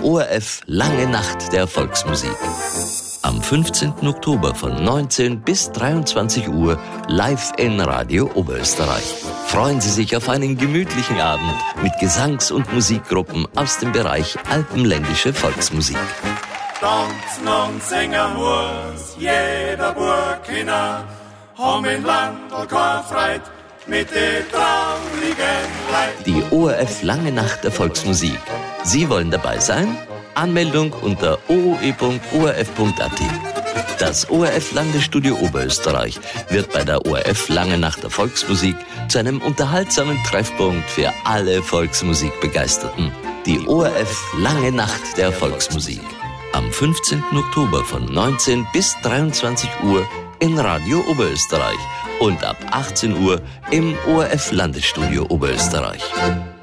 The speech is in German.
ORF Lange Nacht der Volksmusik. Am 15. Oktober von 19 bis 23 Uhr live in Radio Oberösterreich. Freuen Sie sich auf einen gemütlichen Abend mit Gesangs- und Musikgruppen aus dem Bereich alpenländische Volksmusik. Tanzen und singen muss jeder Burkina, haben im Landl keine Freude mit den traurigen Leid. Die ORF Lange Nacht der Volksmusik. Sie wollen dabei sein? Anmeldung unter ooe.orf.at. Das ORF Landesstudio Oberösterreich wird bei der ORF Lange Nacht der Volksmusik zu einem unterhaltsamen Treffpunkt für alle Volksmusikbegeisterten. Die ORF Lange Nacht der Volksmusik. Am 15. Oktober von 19 bis 23 Uhr in Radio Oberösterreich und ab 18 Uhr im ORF Landesstudio Oberösterreich.